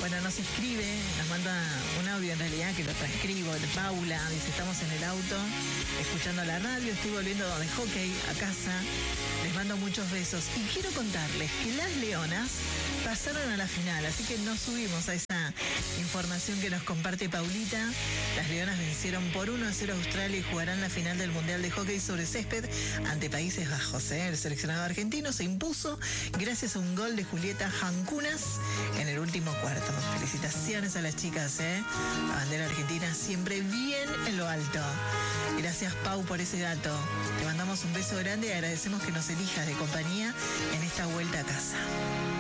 Bueno, nos escribe, nos manda un audio en realidad que lo transcribo, de Paula, dice, estamos en el auto, escuchando la radio, estoy volviendo de hockey a casa, les mando muchos besos y quiero contarles que las Leonas pasaron a la final, así que nos subimos a esa información que nos comparte Paulita. Las Leonas vencieron por 1-0 a Australia y jugarán la final del Mundial de Hockey sobre Césped ante Países Bajos. El seleccionado argentino se impuso gracias a un gol de Julieta Jancunas en el último cuarto. Felicitaciones a las chicas, La bandera argentina siempre bien en lo alto. Gracias, Pau, por ese dato. Te mandamos un beso grande y agradecemos que nos elijas de compañía en esta vuelta a casa.